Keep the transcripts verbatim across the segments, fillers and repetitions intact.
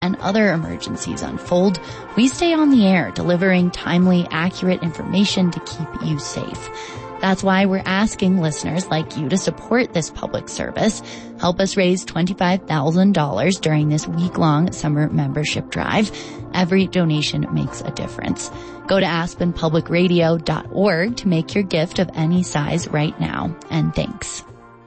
and other emergencies unfold, we stay on the air delivering timely, accurate information to keep you safe. That's why we're asking listeners like you to support this public service. Help us raise twenty-five thousand dollars during this week-long summer membership drive. Every donation makes a difference. Go to aspen public radio dot org to make your gift of any size right now. And thanks.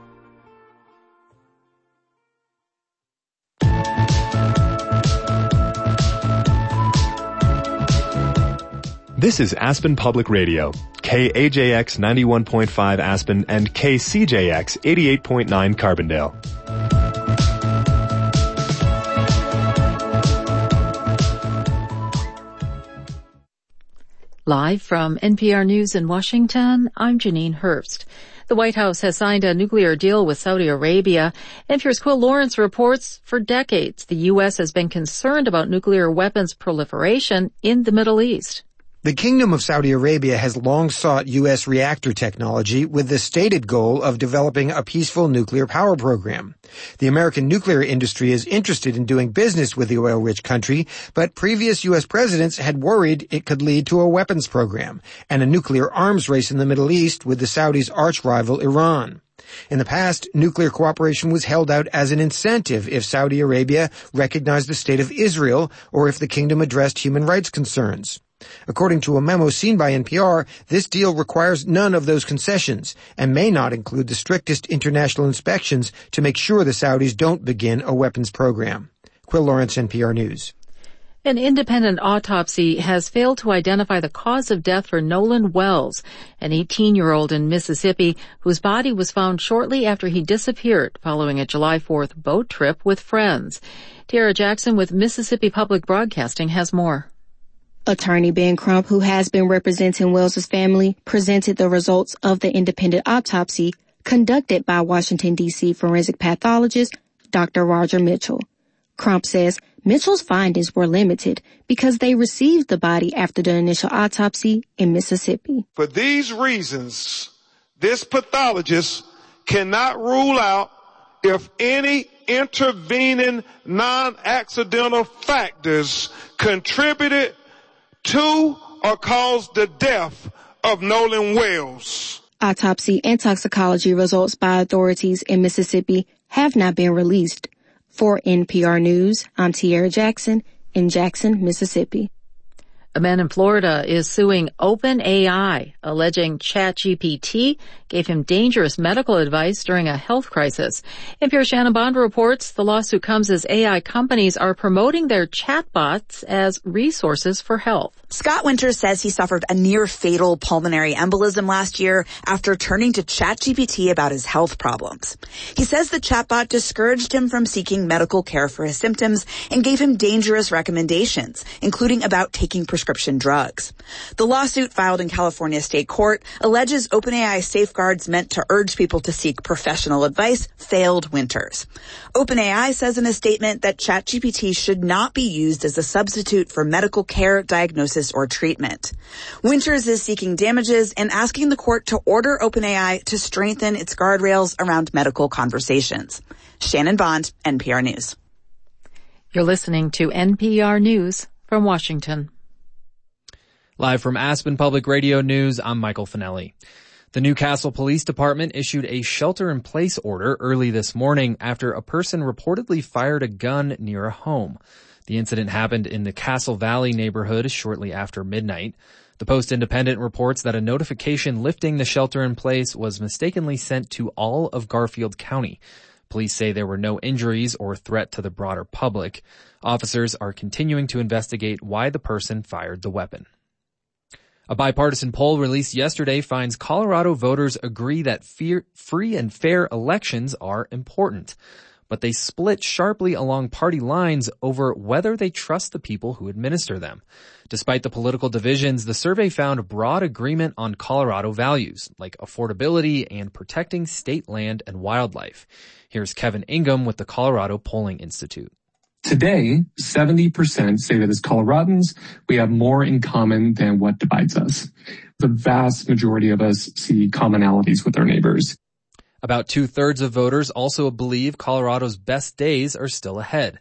This is Aspen Public Radio, K A J X ninety-one point five Aspen and K C J X eighty-eight point nine Carbondale. Live from N P R News in Washington, I'm Janine Herbst. The White House has signed a nuclear deal with Saudi Arabia. N P R's Quill Lawrence reports for decades the U S has been concerned about nuclear weapons proliferation in the Middle East. The Kingdom of Saudi Arabia has long sought U S reactor technology with the stated goal of developing a peaceful nuclear power program. The American nuclear industry is interested in doing business with the oil-rich country, but previous U S presidents had worried it could lead to a weapons program and a nuclear arms race in the Middle East with the Saudis' arch-rival Iran. In the past, nuclear cooperation was held out as an incentive if Saudi Arabia recognized the state of Israel or if the kingdom addressed human rights concerns. According to a memo seen by N P R, this deal requires none of those concessions and may not include the strictest international inspections to make sure the Saudis don't begin a weapons program. Quill Lawrence, N P R News. An independent autopsy has failed to identify the cause of death for Nolan Wells, an eighteen-year-old in Mississippi whose body was found shortly after he disappeared following a July fourth boat trip with friends. Tiara Jackson with Mississippi Public Broadcasting has more. Attorney Ben Crump, who has been representing Wells's family, presented the results of the independent autopsy conducted by Washington, D C forensic pathologist Doctor Roger Mitchell. Crump says Mitchell's findings were limited because they received the body after the initial autopsy in Mississippi. For these reasons, this pathologist cannot rule out if any intervening non-accidental factors contributed to or caused the death of Nolan Wells. Autopsy and toxicology results by authorities in Mississippi have not been released. For N P R News, I'm Tiara Jackson in Jackson, Mississippi. A man in Florida is suing OpenAI, alleging ChatGPT gave him dangerous medical advice during a health crisis. N P R's Shannon Bond reports the lawsuit comes as A I companies are promoting their chatbots as resources for health. Scott Winters says he suffered a near-fatal pulmonary embolism last year after turning to ChatGPT about his health problems. He says the chatbot discouraged him from seeking medical care for his symptoms and gave him dangerous recommendations, including about taking prescription drugs. The lawsuit filed in California state court alleges OpenAI safeguards meant to urge people to seek professional advice failed Winters. OpenAI says in a statement that ChatGPT should not be used as a substitute for medical care, diagnosis, or treatment. Winters is seeking damages and asking the court to order OpenAI to strengthen its guardrails around medical conversations. Shannon Bond, N P R News. You're listening to N P R News from Washington. Live from Aspen Public Radio News, I'm Michael Finelli. The Newcastle Police Department issued a shelter-in-place order early this morning after a person reportedly fired a gun near a home. The incident happened in the Castle Valley neighborhood shortly after midnight. The Post-Independent reports that a notification lifting the shelter-in-place was mistakenly sent to all of Garfield County. Police say there were no injuries or threat to the broader public. Officers are continuing to investigate why the person fired the weapon. A bipartisan poll released yesterday finds Colorado voters agree that fear, free and fair elections are important, but they split sharply along party lines over whether they trust the people who administer them. Despite the political divisions, the survey found broad agreement on Colorado values, like affordability and protecting state land and wildlife. Here's Kevin Ingham with the Colorado Polling Institute. Today, seventy percent say that as Coloradans, we have more in common than what divides us. The vast majority of us see commonalities with our neighbors. About two-thirds of voters also believe Colorado's best days are still ahead.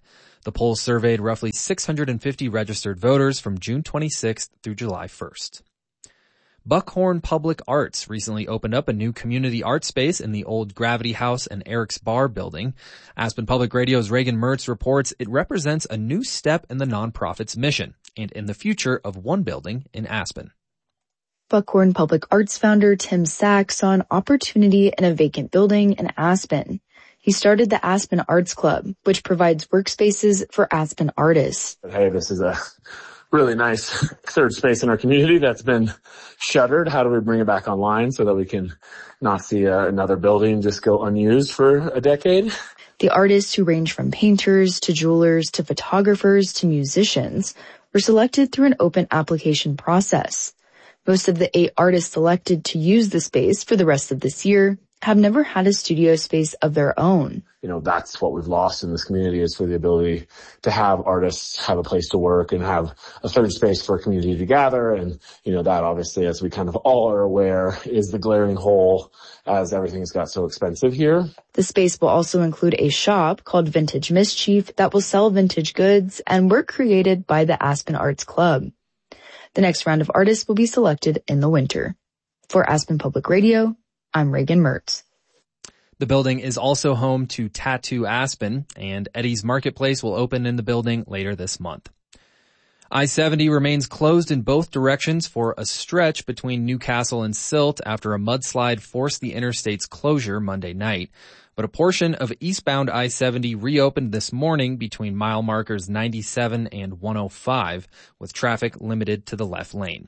The poll surveyed roughly six hundred fifty registered voters from June twenty-sixth through July first. Buckhorn Public Arts recently opened up a new community art space in the old Gravity House and Eric's Bar building. Aspen Public Radio's Reagan Mertz reports it represents a new step in the nonprofit's mission and in the future of one building in Aspen. Buckhorn Public Arts founder Tim Sachs saw an opportunity in a vacant building in Aspen. He started the Aspen Arts Club, which provides workspaces for Aspen artists. Hey, this is a really nice third space in our community that's been shuttered. How do we bring it back online so that we can not see uh, another building just go unused for a decade? The artists, who range from painters to jewelers to photographers to musicians, were selected through an open application process. Most of the eight artists selected to use the space for the rest of this year have never had a studio space of their own. You know, that's what we've lost in this community, is for the ability to have artists have a place to work and have a third space for a community to gather. And, you know, that obviously, as we kind of all are aware, is the glaring hole as everything's got so expensive here. The space will also include a shop called Vintage Mischief that will sell vintage goods and work created by the Aspen Arts Club. The next round of artists will be selected in the winter. For Aspen Public Radio, I'm Reagan Mertz. The building is also home to Tattoo Aspen, and Eddie's Marketplace will open in the building later this month. I seventy remains closed in both directions for a stretch between Newcastle and Silt after a mudslide forced the interstate's closure Monday night. But a portion of eastbound I seventy reopened this morning between mile markers ninety-seven and one oh five, with traffic limited to the left lane.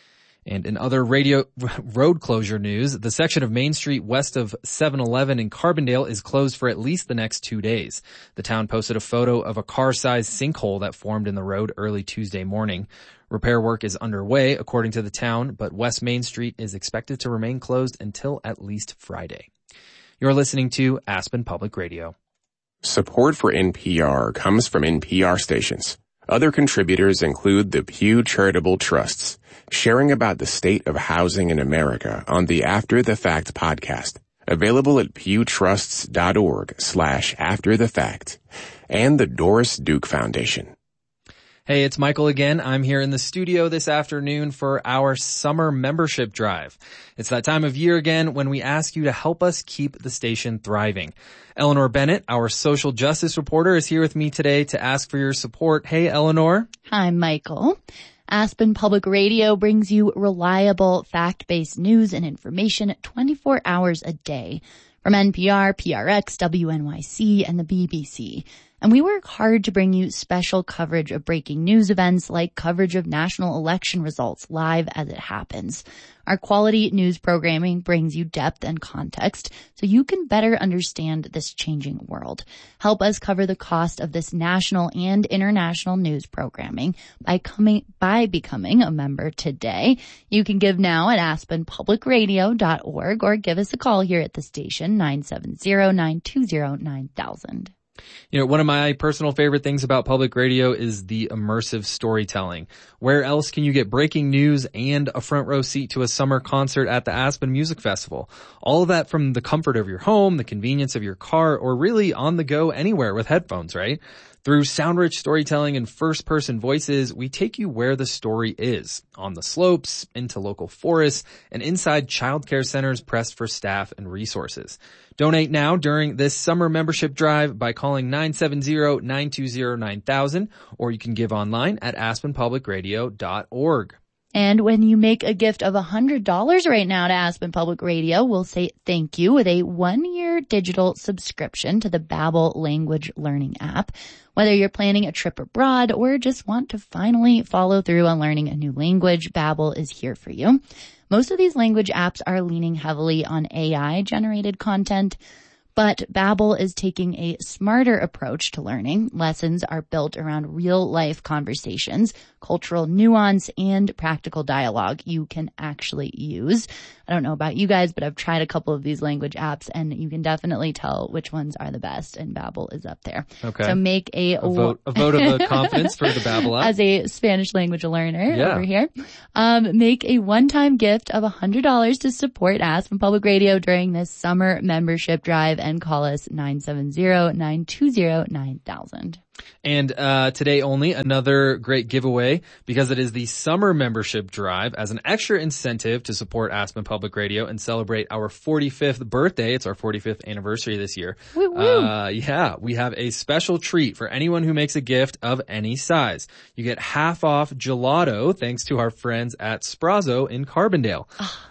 And in other radio road closure news, the section of Main Street west of seven eleven in Carbondale is closed for at least the next two days. The town posted a photo of a car-sized sinkhole that formed in the road early Tuesday morning. Repair work is underway, according to the town, but West Main Street is expected to remain closed until at least Friday. You're listening to Aspen Public Radio. Support for N P R comes from N P R stations. Other contributors include the Pew Charitable Trusts, sharing about the state of housing in America on the After the Fact podcast, available at pewtrusts.org slash after the fact, and the Doris Duke Foundation. Hey, it's Michael again. I'm here in the studio this afternoon for our summer membership drive. It's that time of year again when we ask you to help us keep the station thriving. Eleanor Bennett, our social justice reporter, is here with me today to ask for your support. Hey, Eleanor. Hi, Michael. Aspen Public Radio brings you reliable, fact-based news and information twenty-four hours a day from N P R, P R X, W N Y C, and the B B C. And we work hard to bring you special coverage of breaking news events like coverage of national election results live as it happens. Our quality news programming brings you depth and context so you can better understand this changing world. Help us cover the cost of this national and international news programming by coming, by becoming a member today. You can give now at aspen public radio dot org or give us a call here at the station, nine seven zero, nine two zero, nine thousand. You know, one of my personal favorite things about public radio is the immersive storytelling. Where else can you get breaking news and a front row seat to a summer concert at the Aspen Music Festival? All of that from the comfort of your home, the convenience of your car, or really on the go anywhere with headphones, right? Through sound-rich storytelling and first-person voices, we take you where the story is, on the slopes, into local forests, and inside childcare centers pressed for staff and resources. Donate now during this summer membership drive by calling nine seven zero, nine two zero, nine thousand, or you can give online at aspen public radio dot org. And when you make a gift of one hundred dollars right now to Aspen Public Radio, we'll say thank you with a one-year digital subscription to the Babbel language learning app. Whether you're planning a trip abroad or just want to finally follow through on learning a new language, Babbel is here for you. Most of these language apps are leaning heavily on A I-generated content, but Babbel is taking a smarter approach to learning. Lessons are built around real-life conversations, cultural nuance, and practical dialogue you can actually use. I don't know about you guys, but I've tried a couple of these language apps, and you can definitely tell which ones are the best, and Babbel is up there. Okay. So make a, a vote, a vote of confidence for the Babbel app. As a Spanish language learner yeah. over here, um, make a one-time gift of one hundred dollars to support Aspen Public Radio during this summer membership drive, and call us nine seven zero, nine two zero, nine thousand. And uh today only, another great giveaway because it is the summer membership drive as an extra incentive to support Aspen Public Radio and celebrate our forty-fifth birthday. It's our forty-fifth anniversary this year. Woo woo. Uh yeah, we have a special treat for anyone who makes a gift of any size. You get half off gelato thanks to our friends at Sprazo in Carbondale.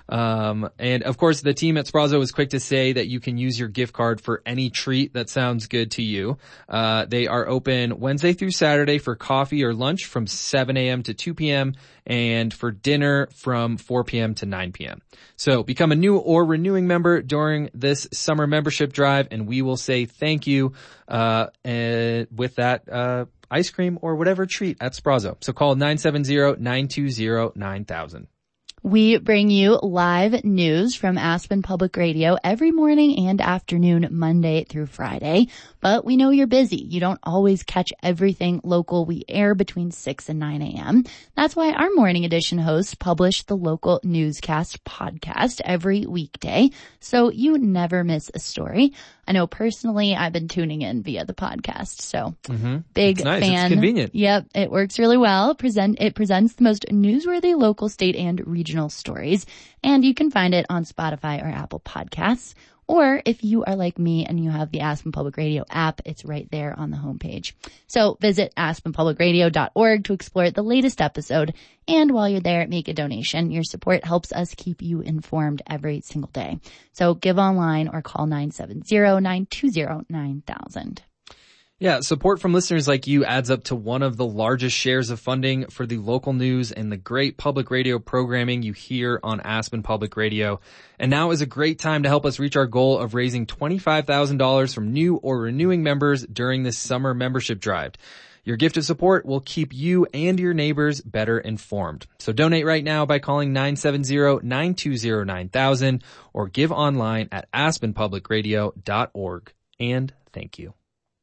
Um, and of course, the team at Sprazo was quick to say that you can use your gift card for any treat that sounds good to you. Uh, they are open Wednesday through Saturday for coffee or lunch from seven a.m. to two p.m. and for dinner from four p.m. to nine p.m. So become a new or renewing member during this summer membership drive, and we will say thank you, uh, and with that, uh, ice cream or whatever treat at Sprazo. So call nine seven zero, nine two zero, nine thousand. We bring you live news from Aspen Public Radio every morning and afternoon, Monday through Friday. But we know you're busy. You don't always catch everything local. We air between six and nine a.m. That's why our morning edition hosts publish the local newscast podcast every weekday, so you never miss a story. I know personally I've been tuning in via the podcast, so mm-hmm. big it's nice. fan. It's convenient. Yep, it works really well. Present It presents the most newsworthy local, state, and regional stories, and you can find it on Spotify or Apple Podcasts. Or if you are like me and you have the Aspen Public Radio app, it's right there on the homepage. So visit aspen public radio dot org to explore the latest episode. And while you're there, make a donation. Your support helps us keep you informed every single day. So give online or call nine seven zero, nine two zero, nine thousand. Yeah, support from listeners like you adds up to one of the largest shares of funding for the local news and the great public radio programming you hear on Aspen Public Radio. And now is a great time to help us reach our goal of raising twenty-five thousand dollars from new or renewing members during this summer membership drive. Your gift of support will keep you and your neighbors better informed. So donate right now by calling nine seven zero, nine two zero, nine thousand or give online at aspen public radio dot org. And thank you.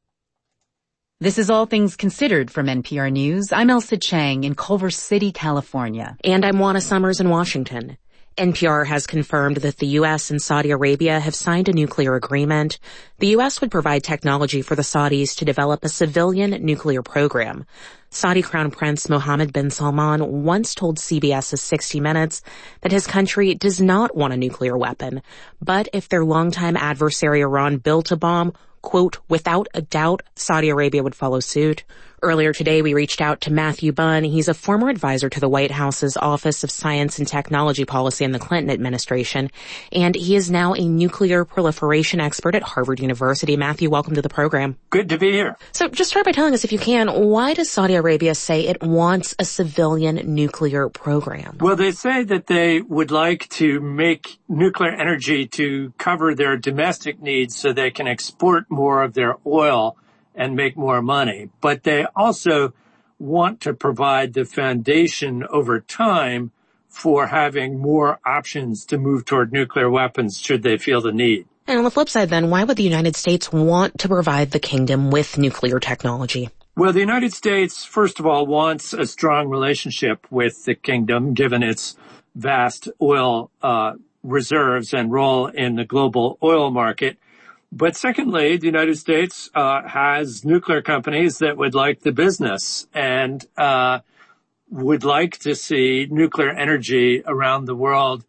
This is All Things Considered from N P R News. I'm Elsa Chang in Culver City, California. And I'm Juana Summers in Washington. N P R has confirmed that the U S and Saudi Arabia have signed a nuclear agreement. The U S would provide technology for the Saudis to develop a civilian nuclear program. Saudi Crown Prince Mohammed bin Salman once told CBS's sixty minutes that his country does not want a nuclear weapon, but if their longtime adversary Iran built a bomb, quote, without a doubt, Saudi Arabia would follow suit. Earlier today, we reached out to Matthew Bunn. He's a former advisor to the White House's Office of Science and Technology Policy in the Clinton administration, and he is now a nuclear proliferation expert at Harvard University. Matthew, welcome to the program. Good to be here. So just start by telling us, if you can, why does Saudi Arabia say it wants a civilian nuclear program? Well, they say that they would like to make nuclear energy to cover their domestic needs so they can export more of their oil and make more money. But they also want to provide the foundation over time for having more options to move toward nuclear weapons should they feel the need. And on the flip side then, why would the United States want to provide the kingdom with nuclear technology? Well, the United States, first of all, wants a strong relationship with the kingdom, given its vast oil uh, reserves and role in the global oil market. But secondly, the United States uh, has nuclear companies that would like the business and uh would like to see nuclear energy around the world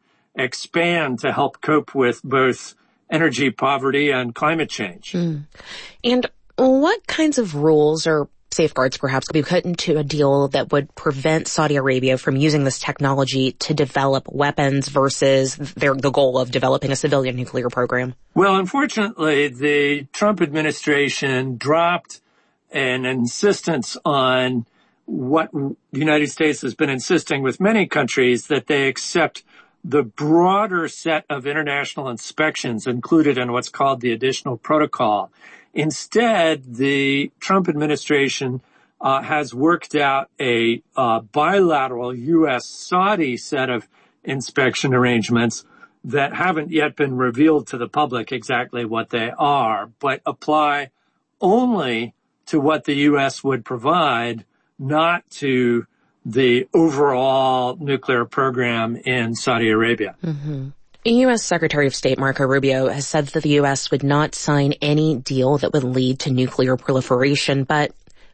expand to help cope with both energy poverty and climate change. Mm. And what kinds of rules or safeguards perhaps could be put into a deal that would prevent Saudi Arabia from using this technology to develop weapons versus their, the goal of developing a civilian nuclear program? Well, unfortunately, the Trump administration dropped an insistence on what the United States has been insisting with many countries, that they accept the broader set of international inspections included in what's called the additional protocol. Instead, the Trump administration uh, has worked out a uh, bilateral U S Saudi set of inspection arrangements that haven't yet been revealed to the public exactly what they are, but apply only to what the U S would provide, not to the overall nuclear program in Saudi Arabia. Mm-hmm. U S Secretary of State Marco Rubio has said that the U S would not sign any deal that would lead to nuclear proliferation, but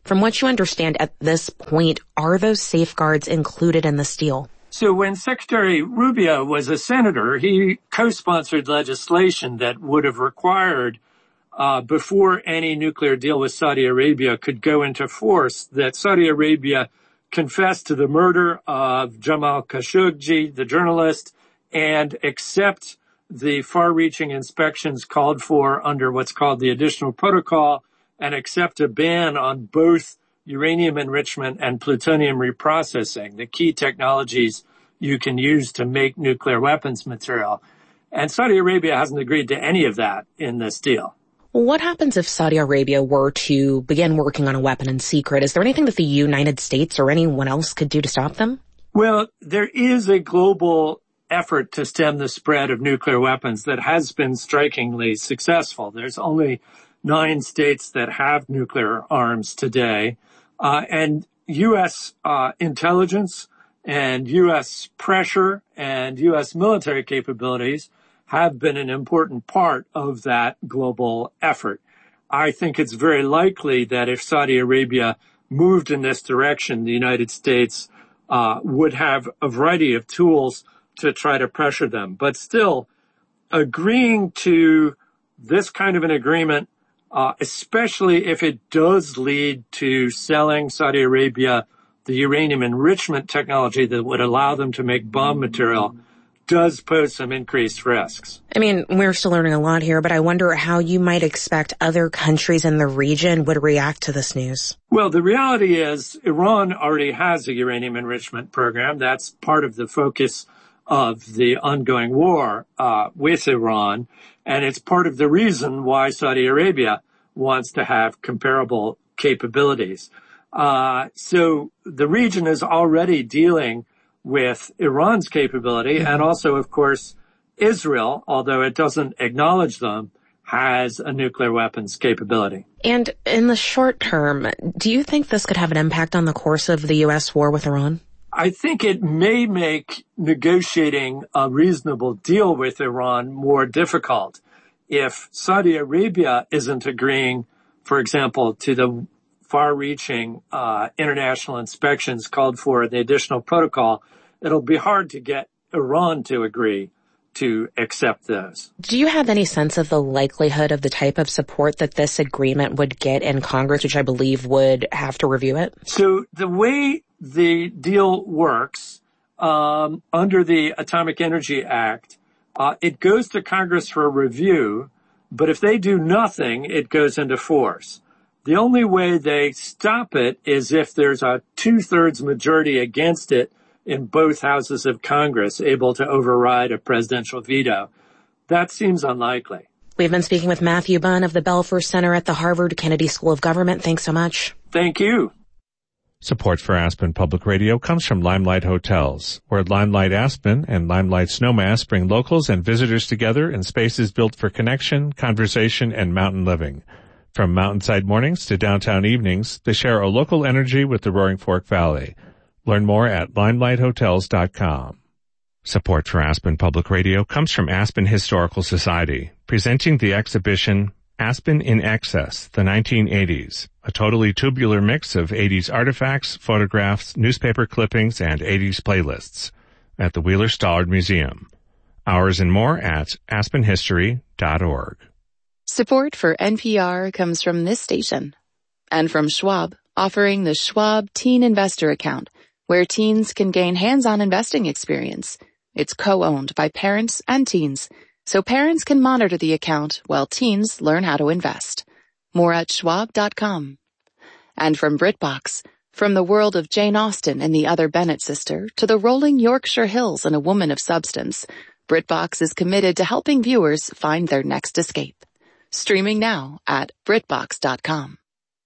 From what you understand at this point, are those safeguards included in this deal? So when Secretary Rubio was a senator, he co-sponsored legislation that would have required, uh, before any nuclear deal with Saudi Arabia could go into force, that Saudi Arabia confess to the murder of Jamal Khashoggi, the journalist, and accept the far-reaching inspections called for under what's called the Additional Protocol, and accept a ban on both uranium enrichment and plutonium reprocessing, the key technologies you can use to make nuclear weapons material. And Saudi Arabia hasn't agreed to any of that in this deal. What happens if Saudi Arabia were to begin working on a weapon in secret? Is there anything that the United States or anyone else could do to stop them? Well, there is a global effort to stem the spread of nuclear weapons that has been strikingly successful. There's only nine states that have nuclear arms today. Uh, and U S uh, intelligence and U S pressure and U S military capabilities have been an important part of that global effort. I think it's very likely that if Saudi Arabia moved in this direction, the United States uh, would have a variety of tools to try to pressure them. But still, agreeing to this kind of an agreement, Uh, especially if it does lead to selling Saudi Arabia the uranium enrichment technology that would allow them to make bomb material, does pose some increased risks. I mean, we're still learning a lot here, but I wonder how you might expect other countries in the region would react to this news. Well, the reality is Iran already has a uranium enrichment program. That's part of the focus of the ongoing war uh, with Iran. And it's part of the reason why Saudi Arabia wants to have comparable capabilities. Uh, so the region is already dealing with Iran's capability, and also, of course, Israel, although it doesn't acknowledge them, has a nuclear weapons capability. And in the short term, do you think this could have an impact on the course of the U S war with Iran? I think it may make negotiating a reasonable deal with Iran more difficult if Saudi Arabia isn't agreeing, for example, to the far-reaching uh, international inspections called for in the additional protocol. It'll be hard to get Iran to agree to accept those. Do you have any sense of the likelihood of the type of support that this agreement would get in Congress, which I believe would have to review it? So the way the deal works, um, under the Atomic Energy Act, uh, it goes to Congress for review, but if they do nothing, it goes into force. The only way they stop it is if there's a two-thirds majority against it in both houses of Congress, able to override a presidential veto. That seems unlikely. We've been speaking with Matthew Bunn of the Belfer Center at the Harvard Kennedy School of Government. Thanks so much. Thank you. Support for Aspen Public Radio comes from Limelight Hotels, where Limelight Aspen and Limelight Snowmass bring locals and visitors together in spaces built for connection, conversation, and mountain living. From mountainside mornings to downtown evenings, they share a local energy with the Roaring Fork Valley. Learn more at limelight hotels dot com. Support for Aspen Public Radio comes from Aspen Historical Society, presenting the exhibition Aspen in Excess, the nineteen eighties, a totally tubular mix of eighties artifacts, photographs, newspaper clippings, and eighties playlists at the Wheeler Stallard Museum. Hours and more at aspen history dot org. Support for N P R comes from this station and from Schwab, offering the Schwab Teen Investor Account, where teens can gain hands-on investing experience. It's co-owned by parents and teens, so parents can monitor the account while teens learn how to invest. More at schwab dot com. And from BritBox, from the world of Jane Austen and the Other Bennet sister to the rolling Yorkshire Hills and A Woman of Substance, BritBox is committed to helping viewers find their next escape. Streaming now at britbox dot com.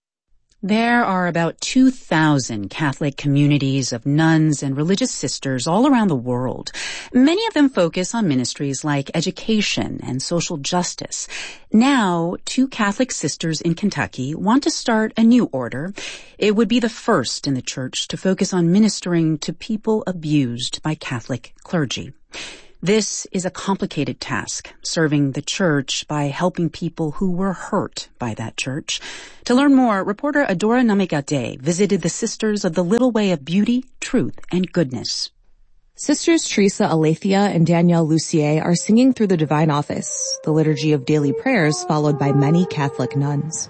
There are about two thousand Catholic communities of nuns and religious sisters all around the world. Many of them focus on ministries like education and social justice. Now, two Catholic sisters in Kentucky want to start a new order. It would be the first in the church to focus on ministering to people abused by Catholic clergy. This is a complicated task, serving the church by helping people who were hurt by that church. To learn more, reporter Adora Namigade visited the Sisters of the Little Way of Beauty, Truth, and Goodness. Sisters Teresa Aletheia and Danielle Lucier are singing through the Divine Office, the liturgy of daily prayers followed by many Catholic nuns.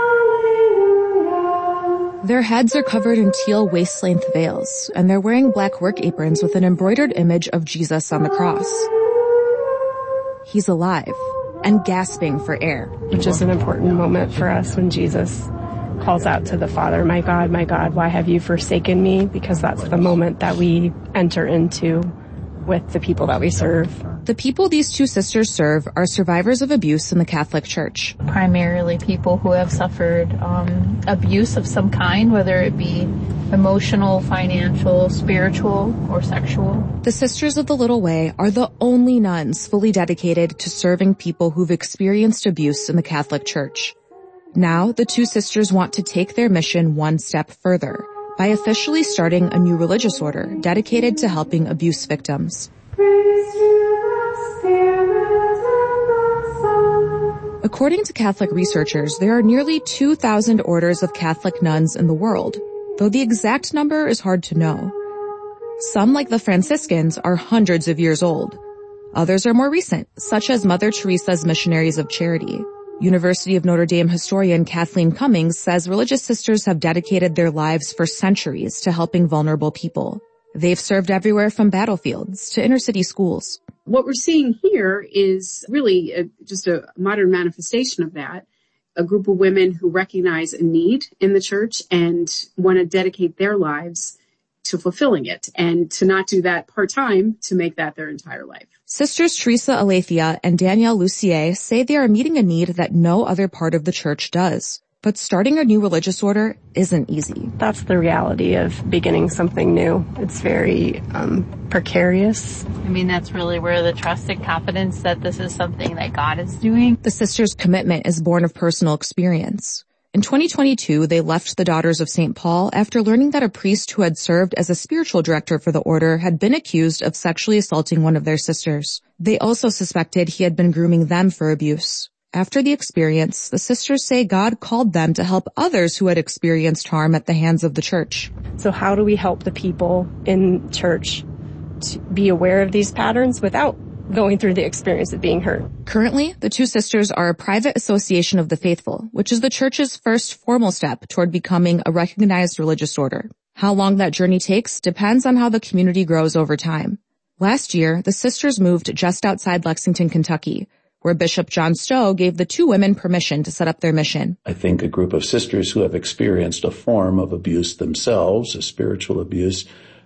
Their heads are covered in teal waist-length veils, and they're wearing black work aprons with an embroidered image of Jesus on the cross. He's alive and gasping for air. Which is an important moment for us when Jesus calls out to the Father, "My God, my God, why have you forsaken me?" Because that's the moment that we enter into with the people that we serve. The people these two sisters serve are survivors of abuse in the Catholic Church. Primarily people who have suffered um, abuse of some kind, whether it be emotional, financial, spiritual, or sexual. The Sisters of the Little Way are the only nuns fully dedicated to serving people who've experienced abuse in the Catholic Church. Now, the two sisters want to take their mission one step further by officially starting a new religious order dedicated to helping abuse victims. According to Catholic researchers, there are nearly two thousand orders of Catholic nuns in the world, though the exact number is hard to know. Some, like the Franciscans, are hundreds of years old. Others are more recent, such as Mother Teresa's Missionaries of Charity. University of Notre Dame historian Kathleen Cummings says religious sisters have dedicated their lives for centuries to helping vulnerable people. They've served everywhere from battlefields to inner city schools. What we're seeing here is really a, just a modern manifestation of that. A group of women who recognize a need in the church and want to dedicate their lives to fulfilling it, and to not do that part-time, to make that their entire life. Sisters Teresa Aletheia and Danielle Lucier say they are meeting a need that no other part of the church does. But starting a new religious order isn't easy. That's the reality of beginning something new. It's very um, precarious. I mean, that's really where the trust and confidence that this is something that God is doing. The sisters' commitment is born of personal experience. In twenty twenty-two, they left the Daughters of Saint Paul after learning that a priest who had served as a spiritual director for the order had been accused of sexually assaulting one of their sisters. They also suspected he had been grooming them for abuse. After the experience, the sisters say God called them to help others who had experienced harm at the hands of the church. So how do we help the people in church to be aware of these patterns without going through the experience of being hurt? Currently, the two sisters are a private association of the faithful, which is the church's first formal step toward becoming a recognized religious order. How long that journey takes depends on how the community grows over time. Last year, the sisters moved just outside Lexington, Kentucky, where Bishop John Stowe gave the two women permission to set up their mission. I think a group of sisters who have experienced a form of abuse themselves, a spiritual abuse,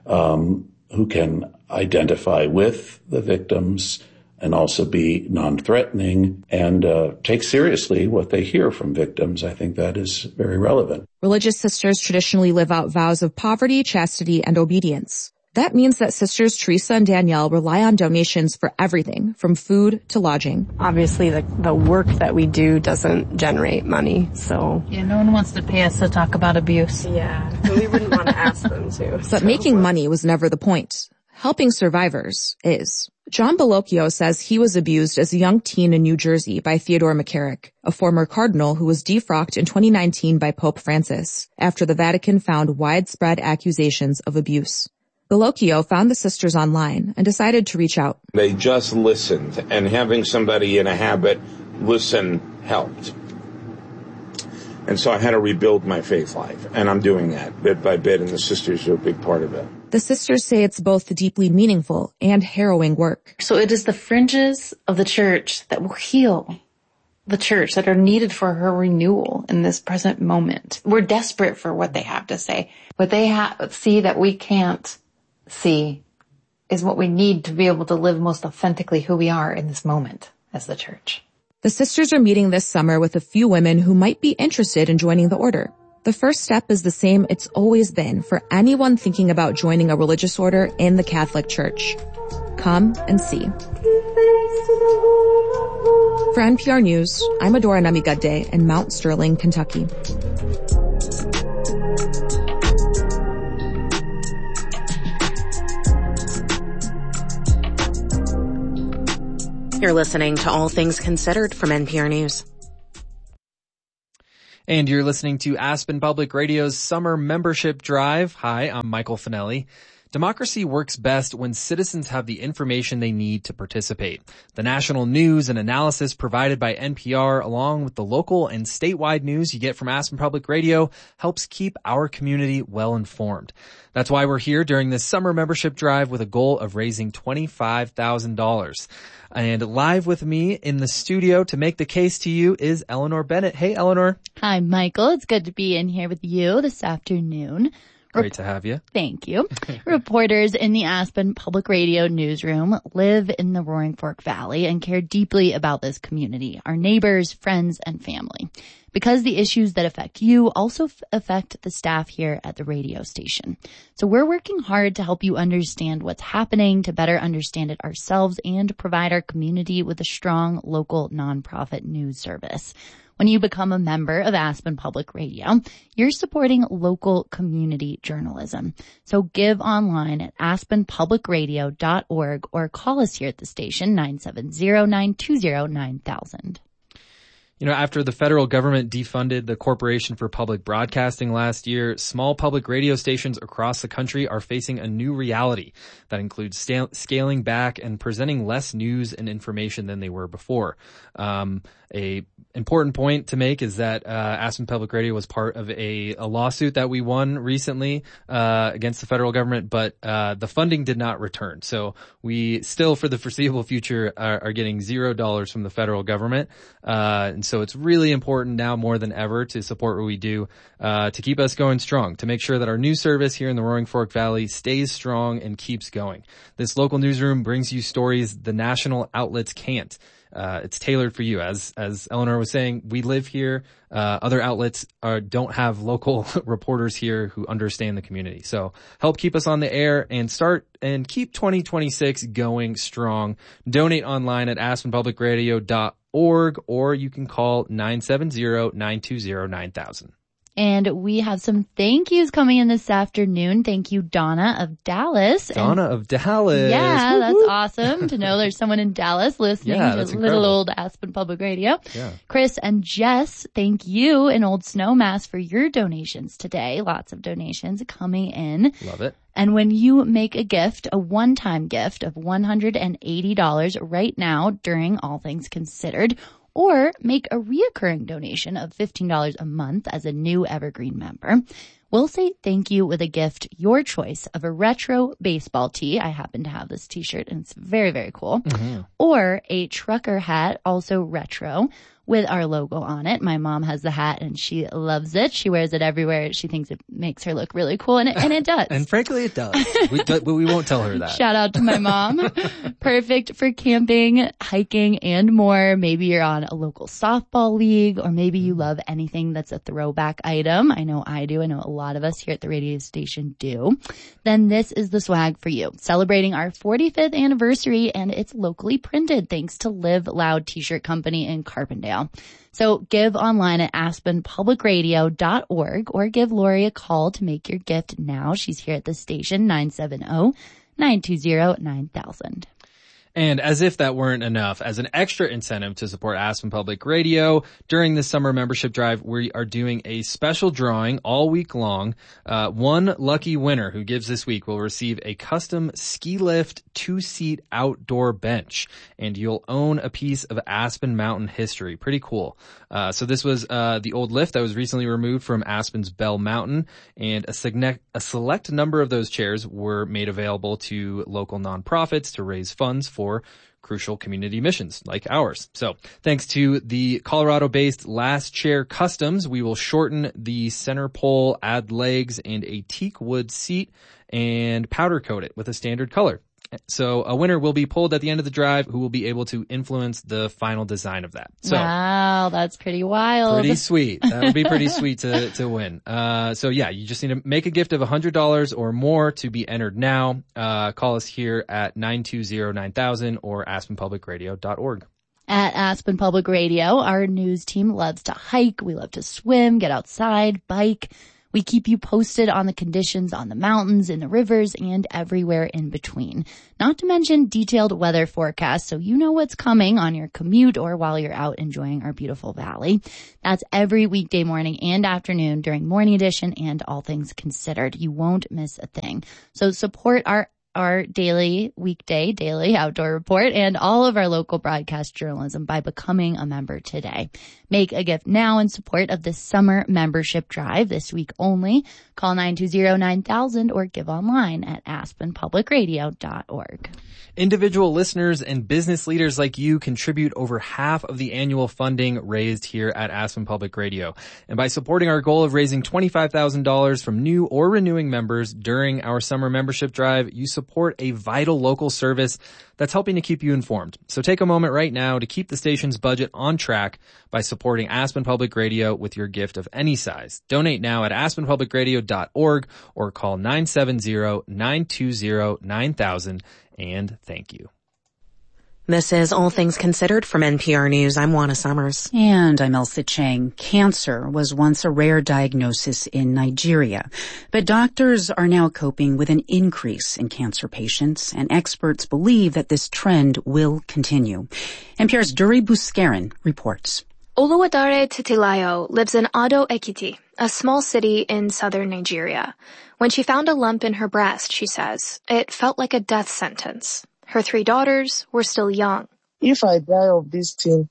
um, who can identify with the victims and also be non-threatening and uh, take seriously what they hear from victims. I think that is very relevant. Religious sisters traditionally live out vows of poverty, chastity, and obedience. That means that Sisters Teresa and Danielle rely on donations for everything, from food to lodging. Obviously, the, the work that we do doesn't generate money, so... Yeah, no one wants to pay us to talk about abuse. Yeah, but we wouldn't want to ask them to. But so. making money was never the point. Helping survivors is. John Bellocchio says he was abused as a young teen in New Jersey by Theodore McCarrick, a former cardinal who was defrocked in twenty nineteen by Pope Francis, after the Vatican found widespread accusations of abuse. Bellocchio found the sisters online and decided to reach out. They just listened, and having somebody in a habit listen helped. And so I had to rebuild my faith life, and I'm doing that bit by bit, and the sisters are a big part of it. The sisters say it's both deeply meaningful and harrowing work. So it is the fringes of the church that will heal the church, that are needed for her renewal in this present moment. We're desperate for what they have to say. What they ha- see that we can't see is what we need to be able to live most authentically who we are in this moment as the church. The sisters are meeting this summer with a few women who might be interested in joining the order. The first step is the same it's always been for anyone thinking about joining a religious order in the Catholic Church. Come and see. For N P R News, I'm Adora Namigade in Mount Sterling, Kentucky. You're listening to All Things Considered from N P R News. And you're listening to Aspen Public Radio's Summer Membership Drive. Hi, I'm Michael Finelli. Democracy works best when citizens have the information they need to participate. The national news and analysis provided by N P R, along with the local and statewide news you get from Aspen Public Radio, helps keep our community well informed. That's why we're here during this summer membership drive with a goal of raising twenty-five thousand dollars. And live with me in the studio to make the case to you is Eleanor Bennett. Hey, Eleanor. Hi, Michael. It's good to be in here with you this afternoon. Great to have you. Thank you. Reporters in the Aspen Public Radio newsroom live in the Roaring Fork Valley and care deeply about this community, our neighbors, friends, and family. Because the issues that affect you also f- affect the staff here at the radio station. So we're working hard to help you understand what's happening, to better understand it ourselves, and provide our community with a strong local nonprofit news service. When you become a member of Aspen Public Radio, you're supporting local community journalism. So give online at aspen public radio dot org or call us here at the station nine seven zero, nine two zero, nine thousand. You know, after the federal government defunded the Corporation for Public Broadcasting last year, small public radio stations across the country are facing a new reality that includes sta- scaling back and presenting less news and information than they were before. Um, a important point to make is that uh, Aspen Public Radio was part of a, a lawsuit that we won recently uh, against the federal government, but uh, the funding did not return. So we still, for the foreseeable future, are, are getting zero dollars from the federal government. Uh, and so it's really important now more than ever to support what we do uh, to keep us going strong, to make sure that our news service here in the Roaring Fork Valley stays strong and keeps going. This local newsroom brings you stories the national outlets can't. Uh, it's tailored for you. As, as Eleanor was saying, we live here. Uh, other outlets are, don't have local reporters here who understand the community. So help keep us on the air and start and keep twenty twenty-six going strong. Donate online at aspen public radio dot org or you can call nine seven zero, nine two zero, nine thousand. And we have some thank yous coming in this afternoon. Thank you, Donna of Dallas. Donna and of Dallas. Yeah, that's awesome to know there's someone in Dallas listening yeah, to little incredible. Old Aspen Public Radio. Yeah. Chris and Jess, thank you in Old Snowmass for your donations today. Lots of donations coming in. Love it. And when you make a gift, a one-time gift of one hundred eighty dollars right now during All Things Considered, or make a reoccurring donation of fifteen dollars a month as a new Evergreen member, we'll say thank you with a gift, your choice of a retro baseball tee. I happen to have this t-shirt and it's very, very cool. Mm-hmm. Or a trucker hat, also retro, with our logo on it. My mom has the hat and she loves it. She wears it everywhere. She thinks it makes her look really cool, and it, and it does. And frankly, it does. we, but we won't tell her that. Shout out to my mom. Perfect for camping, hiking, and more. Maybe you're on a local softball league, or maybe you love anything that's a throwback item. I know I do. I know a lot of us here at the radio station do. Then this is the swag for you. Celebrating our forty-fifth anniversary, and it's locally printed thanks to Live Loud T-shirt Company in Carbondale. So give online at aspen public radio dot org or give Lori a call to make your gift now. She's here at the station, nine seven zero, nine two zero, nine thousand. And as if that weren't enough, as an extra incentive to support Aspen Public Radio, during the summer membership drive, we are doing a special drawing all week long. Uh, one lucky winner who gives this week will receive a custom ski lift two-seat outdoor bench, and you'll own a piece of Aspen Mountain history. Pretty cool. Uh, so this was uh, the old lift that was recently removed from Aspen's Bell Mountain, and a, signe- a select number of those chairs were made available to local nonprofits to raise funds for for crucial community missions like ours. So thanks to the Colorado-based Last Chair Customs, we will shorten the center pole, add legs and a teak wood seat, and powder coat it with a standard color. So a winner will be pulled at the end of the drive who will be able to influence the final design of that. So wow, that's pretty wild. Pretty sweet. That would be pretty sweet to, to win. Uh, so yeah, you just need to make a gift of one hundred dollars or more to be entered now. Uh, call us here at nine two zero, nine thousand or aspen public radio dot org. At Aspen Public Radio, our news team loves to hike. We love to swim, get outside, bike. We keep you posted on the conditions on the mountains, in the rivers, and everywhere in between. Not to mention detailed weather forecasts so you know what's coming on your commute or while you're out enjoying our beautiful valley. That's every weekday morning and afternoon during Morning Edition and All Things Considered. You won't miss a thing. So support our our daily, weekday, daily outdoor report and all of our local broadcast journalism by becoming a member today. Make a gift now in support of the summer membership drive this week only. Call nine two zero nine thousand or give online at aspen public radio dot org. Individual listeners and business leaders like you contribute over half of the annual funding raised here at Aspen Public Radio. And by supporting our goal of raising twenty-five thousand dollars from new or renewing members during our summer membership drive, you support a vital local service that's helping to keep you informed. So take a moment right now to keep the station's budget on track by supporting Aspen Public Radio with your gift of any size. Donate now at aspen public radio dot org or call nine seven zero nine two zero nine thousand. And thank you. This is All Things Considered from N P R News. I'm Juana Summers. And I'm Elsa Chang. Cancer was once a rare diagnosis in Nigeria, but doctors are now coping with an increase in cancer patients, and experts believe that this trend will continue. N P R's Duri Buskaran reports. Oluwadare Titilayo lives in Ado Ekiti, a small city in southern Nigeria. When she found a lump in her breast, she says, it felt like a death sentence. Her three daughters were still young. If I die of this thing,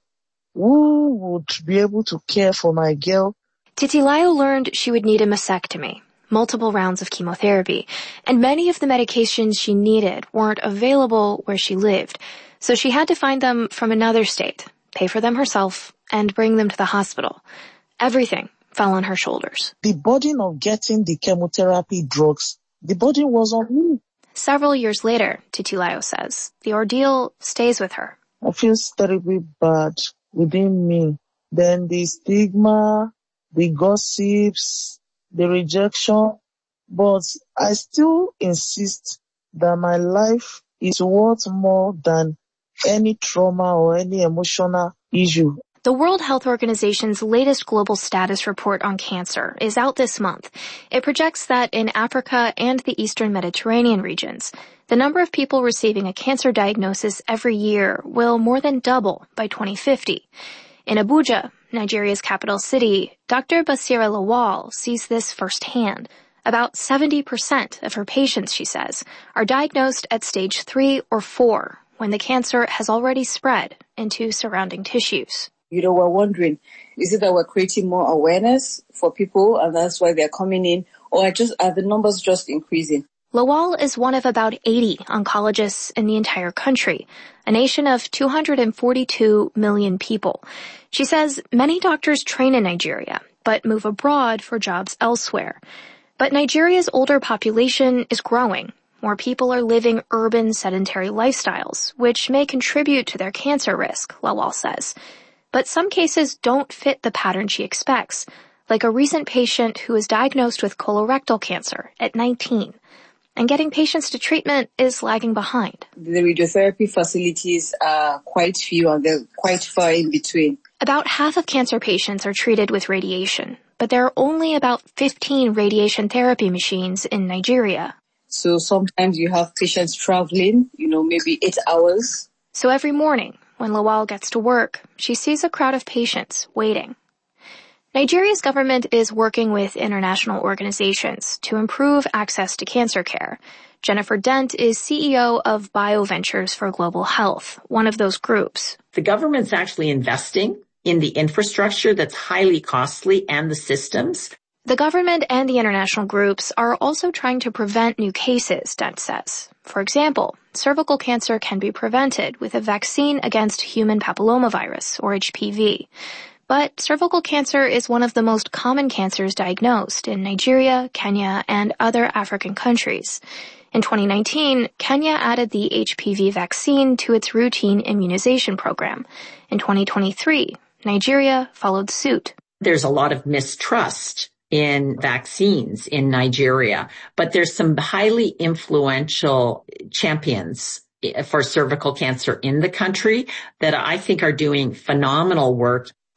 who would be able to care for my girl? Titilayo learned she would need a mastectomy, multiple rounds of chemotherapy, and many of the medications she needed weren't available where she lived, so she had to find them from another state, pay for them herself, and bring them to the hospital. Everything fell on her shoulders. The burden of getting the chemotherapy drugs, the burden was on me. Several years later, Titilayo says, the ordeal stays with her. I feel terribly bad within me. Then the stigma, the gossips, the rejection. But I still insist that my life is worth more than any trauma or any emotional issue. The World Health Organization's latest global status report on cancer is out this month. It projects that in Africa and the Eastern Mediterranean regions, the number of people receiving a cancer diagnosis every year will more than double by twenty fifty. In Abuja, Nigeria's capital city, Doctor Basira Lawal sees this firsthand. About seventy percent of her patients, she says, are diagnosed at stage three or four when the cancer has already spread into surrounding tissues. You know, we're wondering, is it that we're creating more awareness for people and that's why they're coming in, or are just are the numbers just increasing? Lawal is one of about eighty oncologists in the entire country, a nation of two hundred forty-two million people. She says many doctors train in Nigeria, but move abroad for jobs elsewhere. But Nigeria's older population is growing. More people are living urban sedentary lifestyles, which may contribute to their cancer risk, Lawal says. But some cases don't fit the pattern she expects, like a recent patient who was diagnosed with colorectal cancer at nineteen. And getting patients to treatment is lagging behind. The radiotherapy facilities are quite few and they're quite far in between. About half of cancer patients are treated with radiation, but there are only about fifteen radiation therapy machines in Nigeria. So sometimes you have patients traveling, you know, maybe eight hours. So every morning, when Lawal gets to work, she sees a crowd of patients waiting. Nigeria's government is working with international organizations to improve access to cancer care. Jennifer Dent is C E O of BioVentures for Global Health, one of those groups. The government's actually investing in the infrastructure that's highly costly and the systems. The government and the international groups are also trying to prevent new cases, Dent says. For example, cervical cancer can be prevented with a vaccine against human papillomavirus, or H P V. But cervical cancer is one of the most common cancers diagnosed in Nigeria, Kenya, and other African countries. In twenty nineteen, Kenya added the H P V vaccine to its routine immunization program. In twenty twenty-three, Nigeria followed suit. There's a lot of mistrust in vaccines in Nigeria, but there's some highly influential champions for cervical cancer in the country that I think are doing phenomenal work.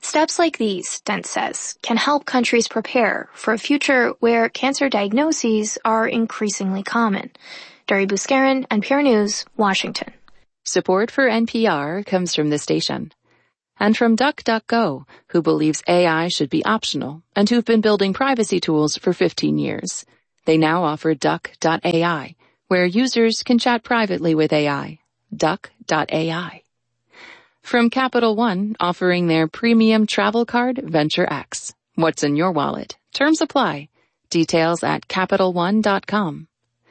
Steps like these, Dent says, can help countries prepare for a future where cancer diagnoses are increasingly common. Dari Buskarin, N P R News, Washington. Support for N P R comes from this station. And from DuckDuckGo, who believes A I should be optional and who've been building privacy tools for fifteen years. They now offer Duck dot A I, where users can chat privately with A I. Duck dot A I. From Capital One, offering their premium travel card, Venture X. What's in your wallet? Terms apply. Details at Capital One dot com.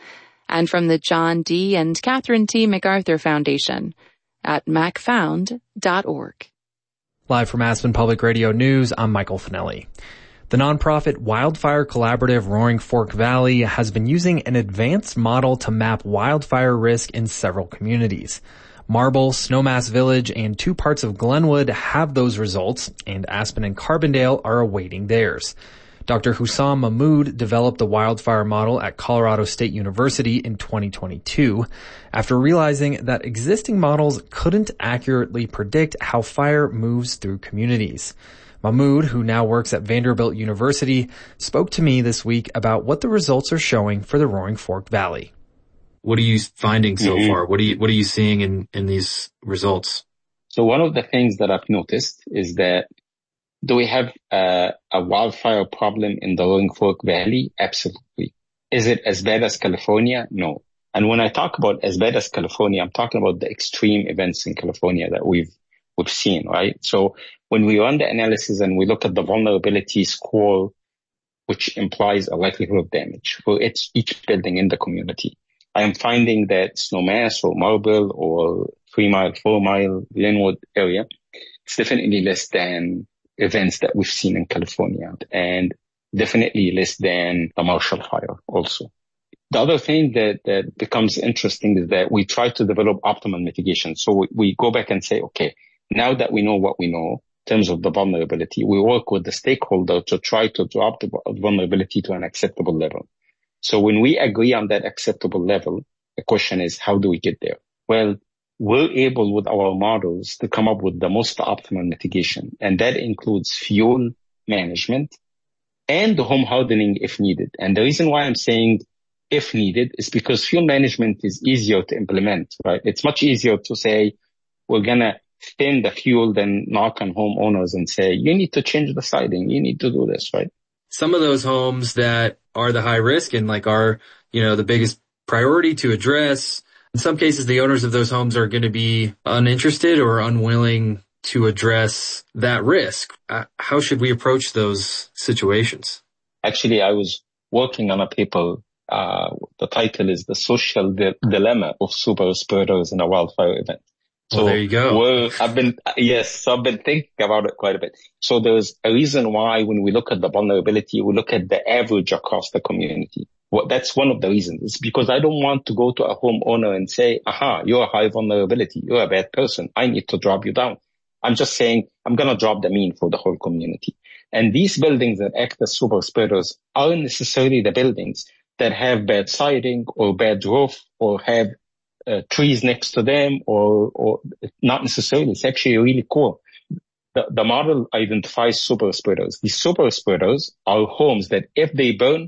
And from the John D. and Catherine T. MacArthur Foundation at mac found dot org. Live from Aspen Public Radio News, I'm Michael Finelli. The nonprofit Wildfire Collaborative Roaring Fork Valley has been using an advanced model to map wildfire risk in several communities. Marble, Snowmass Village, and two parts of Glenwood have those results, and Aspen and Carbondale are awaiting theirs. Doctor Hussam Mahmood developed the wildfire model at Colorado State University in twenty twenty-two after realizing that existing models couldn't accurately predict how fire moves through communities. Mahmood, who now works at Vanderbilt University, spoke to me this week about what the results are showing for the Roaring Fork Valley. What are you finding so mm-hmm. far? What are you, what are you seeing in, in these results? So one of the things that I've noticed is that do we have a, a wildfire problem in the Roaring Fork Valley? Absolutely. Is it as bad as California? No. And when I talk about as bad as California, I'm talking about the extreme events in California that we've, we've seen, right? So when we run the analysis and we look at the vulnerability score, which implies a likelihood of damage for each, each building in the community, I am finding that Snowmass or Marble or Three Mile, Four Mile, Glenwood area, it's definitely less than events that we've seen in California and definitely less than the Marshall Fire also. The other thing that, that becomes interesting is that we try to develop optimal mitigation. So we, we go back and say, okay, now that we know what we know in terms of the vulnerability, we work with the stakeholder to try to drop the vulnerability to an acceptable level. So when we agree on that acceptable level, the question is, how do we get there? Well, we're able with our models to come up with the most optimal mitigation. And that includes fuel management and the home hardening if needed. And the reason why I'm saying if needed is because fuel management is easier to implement, right? It's much easier to say, we're going to thin the fuel than knock on homeowners and say, you need to change the siding. You need to do this, right? Some of those homes that are the high risk and like are, you know, the biggest priority to address, in some cases, the owners of those homes are going to be uninterested or unwilling to address that risk. Uh, how should we approach those situations? Actually, I was working on a paper. Uh, the title is The Social Di- Dilemma of Super Spreaders in a Wildfire Event. So well, there you go. We're, I've been, yes, so I've been thinking about it quite a bit. So there's a reason why when we look at the vulnerability, we look at the average across the community. Well, that's one of the reasons. It's because I don't want to go to a homeowner and say, aha, you're a high vulnerability. You're a bad person. I need to drop you down. I'm just saying I'm going to drop the mean for the whole community. And these buildings that act as super spreaders aren't necessarily the buildings that have bad siding or bad roof or have uh, trees next to them or, or not necessarily. It's actually really cool. The, the model identifies super spreaders. These super spreaders are homes that if they burn,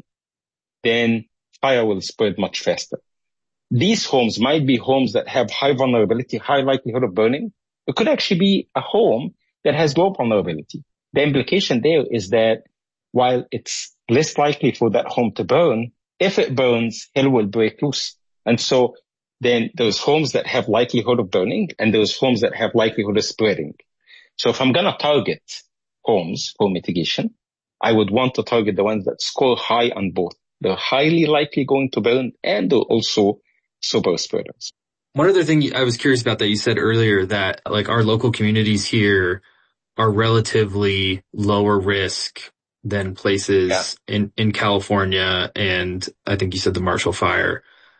then fire will spread much faster. These homes might be homes that have high vulnerability, high likelihood of burning. It could actually be a home that has low vulnerability. The implication there is that while it's less likely for that home to burn, if it burns, hell will break loose. And so then there's homes that have likelihood of burning and there's homes that have likelihood of spreading. So if I'm going to target homes for mitigation, I would want to target the ones that score high on both. They're highly likely going to burn and they're also super spreaders. One other thing I was curious about that you said earlier, that like our local communities here are relatively lower risk than places yeah. in, in California. And I think you said the Marshall Fire.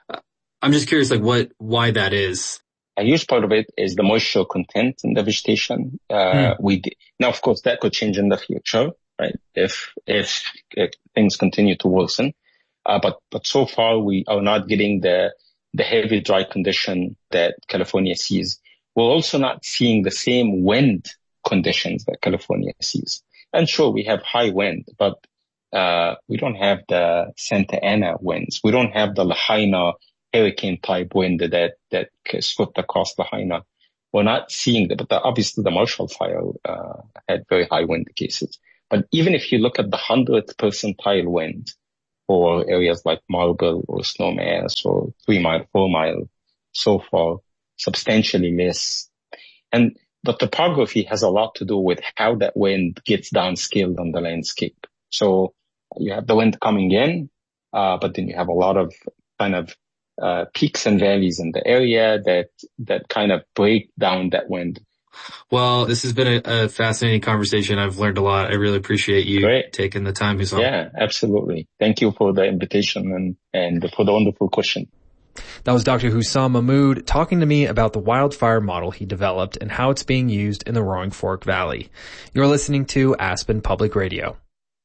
I'm just curious, like what, why that is. A huge part of it is the moisture content in the vegetation. Uh, mm. we, now, of course, that could change in the future, right? If, if, if things continue to worsen. Uh, but, but so far we are not getting the, the heavy dry condition that California sees. We're also not seeing the same wind conditions that California sees. And sure, we have high wind, but uh, we don't have the Santa Ana winds. We don't have the Lahaina hurricane type wind that, that swept across Lahaina. We're not seeing that, but the, obviously the Marshall Fire uh, had very high wind cases. But even if you look at the hundredth percentile wind for areas like Marble or Snowmass or Three Mile, Four Mile, so far, substantially less. And the topography has a lot to do with how that wind gets downscaled on the landscape. So you have the wind coming in, uh, but then you have a lot of kind of uh, peaks and valleys in the area that, that kind of break down that wind. Well, this has been a, a fascinating conversation. I've learned a lot. I really appreciate you Great. taking the time, Hussam. Yeah, absolutely. Thank you for the invitation and, and for the wonderful question. That was Doctor Hussam Mahmood talking to me about the wildfire model he developed and how it's being used in the Roaring Fork Valley. You're listening to Aspen Public Radio.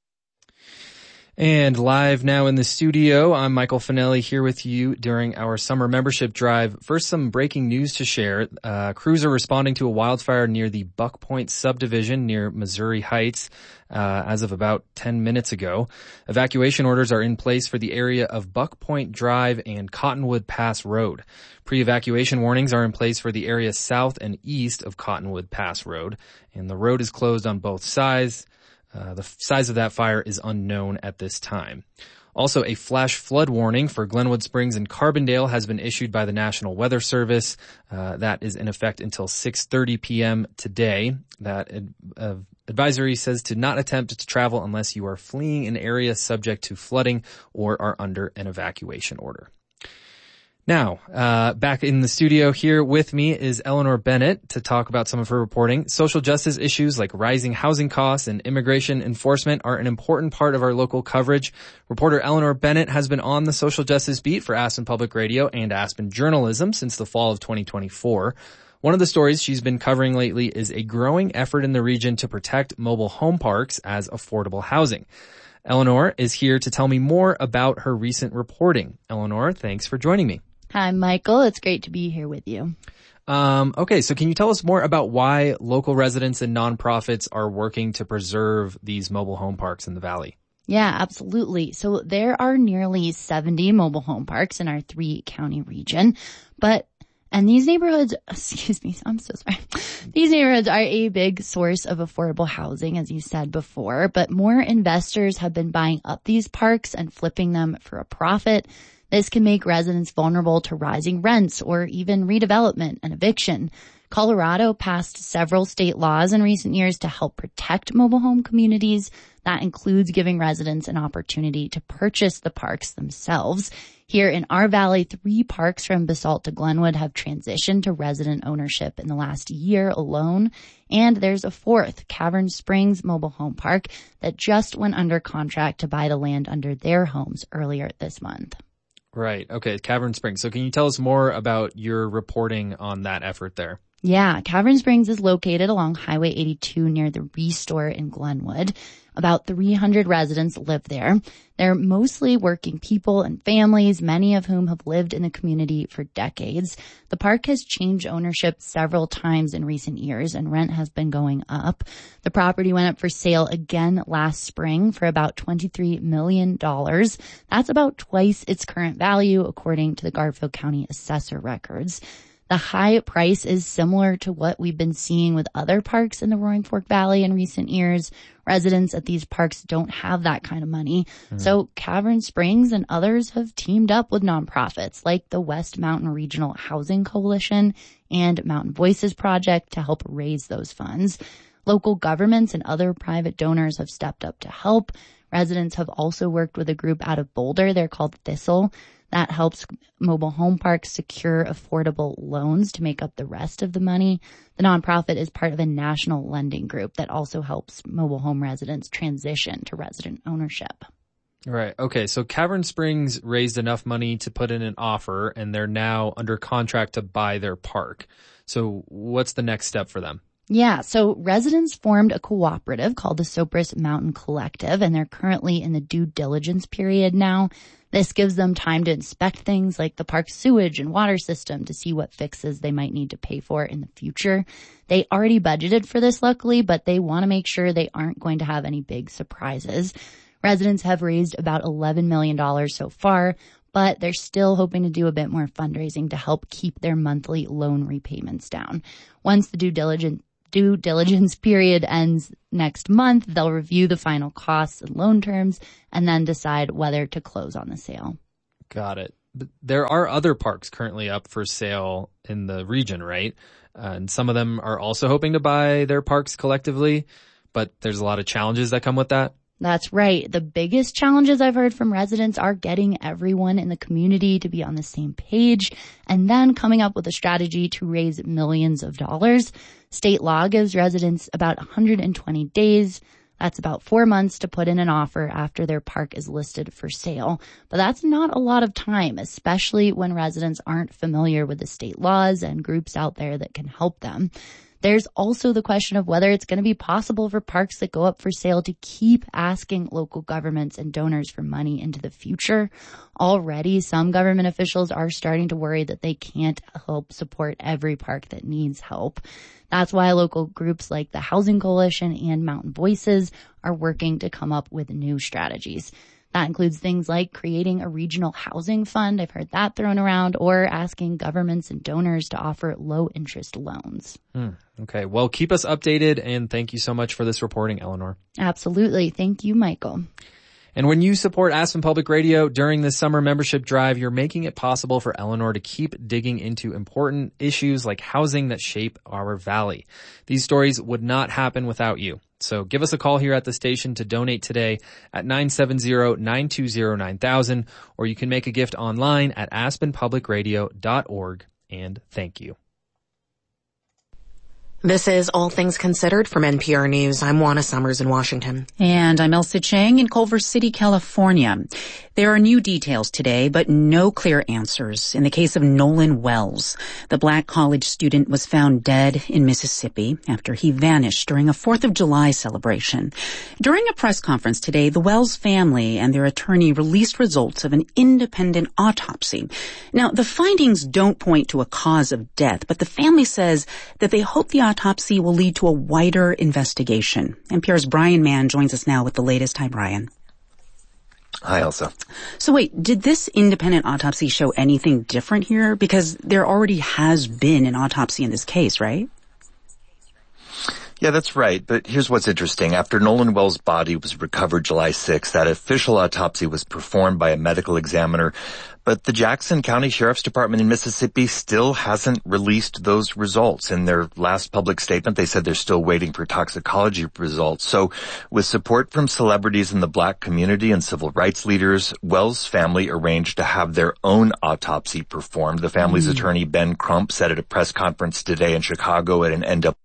And live now in the studio, I'm Michael Finelli here with you during our summer membership drive. First, some breaking news to share. Uh, crews are responding to a wildfire near the Buck Point subdivision near Missouri Heights uh, as of about ten minutes ago. Evacuation orders are in place for the area of Buck Point Drive and Cottonwood Pass Road. Pre-evacuation warnings are in place for the area south and east of Cottonwood Pass Road, and the road is closed on both sides. Uh, the size of that fire is unknown at this time. Also, a flash flood warning for Glenwood Springs and Carbondale has been issued by the National Weather Service. Uh, that is in effect until six thirty p.m. today. That ad- uh, advisory says to not attempt to travel unless you are fleeing an area subject to flooding or are under an evacuation order. Now, uh, back in the studio here with me is Eleanor Bennett to talk about some of her reporting. Social justice issues like rising housing costs and immigration enforcement are an important part of our local coverage. Reporter Eleanor Bennett has been on the social justice beat for Aspen Public Radio and Aspen Journalism since the fall of twenty twenty-four. One of the stories she's been covering lately is a growing effort in the region to protect mobile home parks as affordable housing. Eleanor is here to tell me more about her recent reporting. Eleanor, thanks for joining me. Hi, Michael. It's great to be here with you. Um, okay, so can you tell us more about why local residents and nonprofits are working to preserve these mobile home parks in the valley? Yeah, absolutely. So there are nearly seventy mobile home parks in our three-county region, but and these neighborhoods, excuse me, I'm so sorry. These neighborhoods are a big source of affordable housing, as you said before, but more investors have been buying up these parks and flipping them for a profit. This can make residents vulnerable to rising rents or even redevelopment and eviction. Colorado passed several state laws in recent years to help protect mobile home communities. That includes giving residents an opportunity to purchase the parks themselves. Here in our valley, three parks from Basalt to Glenwood have transitioned to resident ownership in the last year alone. And there's a fourth, Cavern Springs Mobile Home Park, that just went under contract to buy the land under their homes earlier this month. Right. Okay. Cavern Springs. So can you tell us more about your reporting on that effort there? Yeah. Cavern Springs is located along Highway eighty-two near the Restore in Glenwood. About three hundred residents live there. They're mostly working people and families, many of whom have lived in the community for decades. The park has changed ownership several times in recent years, and rent has been going up. The property went up for sale again last spring for about twenty-three million dollars. That's about twice its current value, according to the Garfield County Assessor records. The high price is similar to what we've been seeing with other parks in the Roaring Fork Valley in recent years. Residents at these parks don't have that kind of money. Mm. So Cavern Springs and others have teamed up with nonprofits like the West Mountain Regional Housing Coalition and Mountain Voices Project to help raise those funds. Local governments and other private donors have stepped up to help. Residents have also worked with a group out of Boulder. They're called Thistle. That helps mobile home parks secure affordable loans to make up the rest of the money. The nonprofit is part of a national lending group that also helps mobile home residents transition to resident ownership. Right. Okay. So Cavern Springs raised enough money to put in an offer, and they're now under contract to buy their park. So what's the next step for them? Yeah, so residents formed a cooperative called the Sopris Mountain Collective, and they're currently in the due diligence period now. This gives them time to inspect things like the park's sewage and water system to see what fixes they might need to pay for in the future. They already budgeted for this, luckily, but they want to make sure they aren't going to have any big surprises. Residents have raised about eleven million dollars so far, but they're still hoping to do a bit more fundraising to help keep their monthly loan repayments down. Once the due diligence due diligence period ends next month, they'll review the final costs and loan terms and then decide whether to close on the sale. Got it. But there are other parks currently up for sale in the region, right? Uh, and some of them are also hoping to buy their parks collectively, but there's a lot of challenges that come with that. That's right. The biggest challenges I've heard from residents are getting everyone in the community to be on the same page and then coming up with a strategy to raise millions of dollars. State law gives residents about one hundred twenty days. That's about four months to put in an offer after their park is listed for sale. But that's not a lot of time, especially when residents aren't familiar with the state laws and groups out there that can help them. There's also the question of whether it's going to be possible for parks that go up for sale to keep asking local governments and donors for money into the future. Already, some government officials are starting to worry that they can't help support every park that needs help. That's why local groups like the Housing Coalition and Mountain Voices are working to come up with new strategies. That includes things like creating a regional housing fund, I've heard that thrown around, or asking governments and donors to offer low-interest loans. Hmm. Okay, well, keep us updated, and thank you so much for this reporting, Eleanor. Absolutely. Thank you, Michael. And when you support Aspen Public Radio during this summer membership drive, you're making it possible for Eleanor to keep digging into important issues like housing that shape our valley. These stories would not happen without you. So give us a call here at the station to donate today at nine seven zero, nine two zero, nine thousand, or you can make a gift online at aspen public radio dot org. And thank you. This is All Things Considered from N P R News. I'm Juana Summers in Washington. And I'm Elsa Chang in Culver City, California. There are new details today, but no clear answers in the case of Nolan Wells. The black college student was found dead in Mississippi after he vanished during a fourth of July celebration. During a press conference today, the Wells family and their attorney released results of an independent autopsy. Now, the findings don't point to a cause of death, but the family says that they hope the autopsy will lead to a wider investigation. N P R's Brian Mann joins us now with the latest. Hi, Brian. Hi, Elsa. So wait, did this independent autopsy show anything different here? Because there already has been an autopsy in this case, right? Yeah, that's right. But here's what's interesting. After Nolan Wells' body was recovered July sixth, that official autopsy was performed by a medical examiner. But the Jackson County Sheriff's Department in Mississippi still hasn't released those results. In their last public statement, they said they're still waiting for toxicology results. So with support from celebrities in the black community and civil rights leaders, Wells' family arranged to have their own autopsy performed. The family's mm. attorney, Ben Crump, said at a press conference today in Chicago at an N double A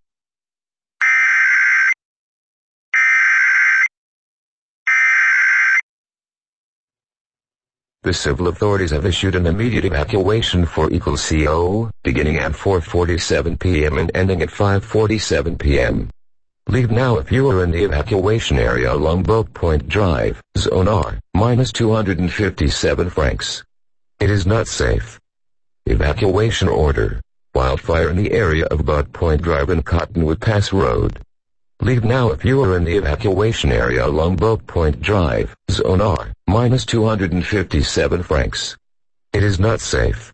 The civil authorities have issued an immediate evacuation for Eagle C O, beginning at four forty-seven p.m. and ending at five forty-seven p.m. Leave now if you are in the evacuation area along Boat Point Drive, Zone R, minus two hundred fifty-seven francs. It is not safe. Evacuation order. Wildfire in the area of Boat Point Drive and Cottonwood Pass Road. Leave now if you are in the evacuation area along Boat Point Drive, Zone R, minus two hundred fifty-seven francs. It is not safe.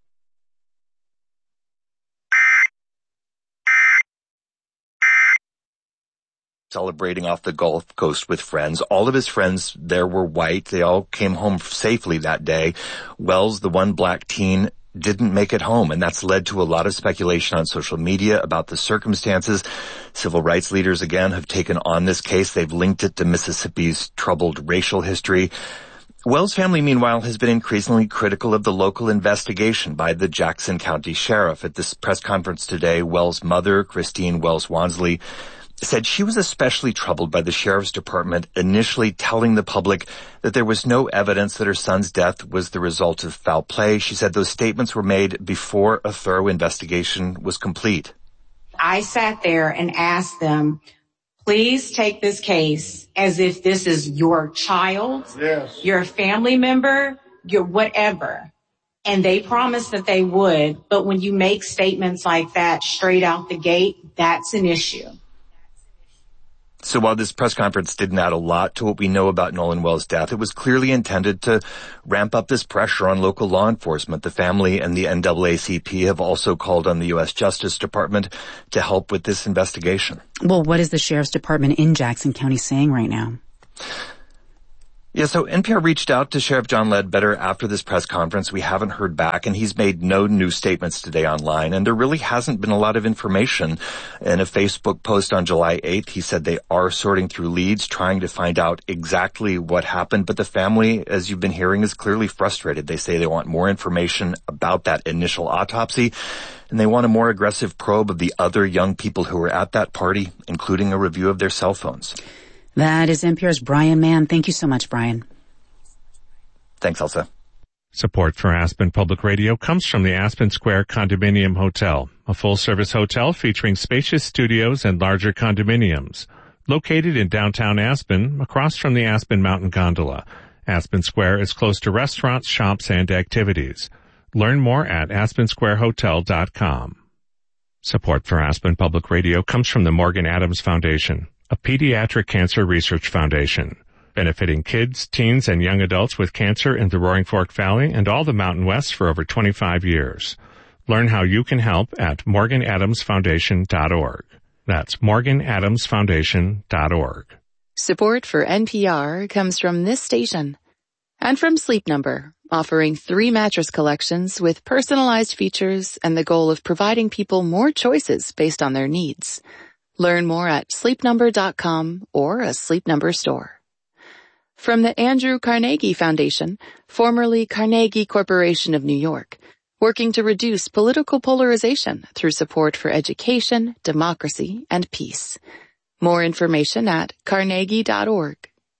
Celebrating off the Gulf Coast with friends. All of his friends there were white. They all came home safely that day. Wells, the one black teen, didn't make it home, and that's led to a lot of speculation on social media about the circumstances. Civil rights leaders, again, have taken on this case. They've linked it to Mississippi's troubled racial history. Wells' family, meanwhile, has been increasingly critical of the local investigation by the Jackson County Sheriff. At this press conference today, Wells' mother, Christine Wells Wansley, said she was especially troubled by the Sheriff's Department initially telling the public that there was no evidence that her son's death was the result of foul play. She said those statements were made before a thorough investigation was complete. I sat there and asked them, Please take this case as if this is your child, yes, your family member, your whatever. And they promised that they would, but when you make statements like that straight out the gate, that's an issue. So while this press conference didn't add a lot to what we know about Nolan Wells' death, it was clearly intended to ramp up this pressure on local law enforcement. The family and the N double A C P have also called on the U S Justice Department to help with this investigation. Well, what is the Sheriff's Department in Jackson County saying right now? Yeah, so N P R reached out to Sheriff John Ledbetter after this press conference. We haven't heard back, and he's made no new statements today online, and there really hasn't been a lot of information. In a Facebook post on July eighth, he said they are sorting through leads, trying to find out exactly what happened, but the family, as you've been hearing, is clearly frustrated. They say they want more information about that initial autopsy, and they want a more aggressive probe of the other young people who were at that party, including a review of their cell phones. That is N P R's Brian Mann. Thank you so much, Brian. Thanks, Elsa. Support for Aspen Public Radio comes from the Aspen Square Condominium Hotel, a full-service hotel featuring spacious studios and larger condominiums. Located in downtown Aspen, across from the Aspen Mountain Gondola, Aspen Square is close to restaurants, shops, and activities. Learn more at aspen square hotel dot com. Support for Aspen Public Radio comes from the Morgan Adams Foundation, a pediatric cancer research foundation, benefiting kids, teens, and young adults with cancer in the Roaring Fork Valley and all the Mountain West for over twenty-five years. Learn how you can help at morgan adams foundation dot org. That's morgan adams foundation dot org. Support for N P R comes from this station and from Sleep Number, offering three mattress collections with personalized features and the goal of providing people more choices based on their needs. Learn more at sleep number dot com or a Sleep Number store. From the Andrew Carnegie Foundation, formerly Carnegie Corporation of New York, working to reduce political polarization through support for education, democracy, and peace. More information at carnegie dot org.